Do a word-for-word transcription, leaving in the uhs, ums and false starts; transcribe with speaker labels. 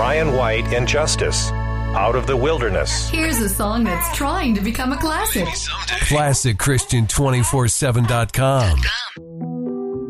Speaker 1: Brian White and Justice, Out of the Wilderness.
Speaker 2: Here's a song that's trying to become a classic.
Speaker 3: Classic Christian two forty-seven dot com.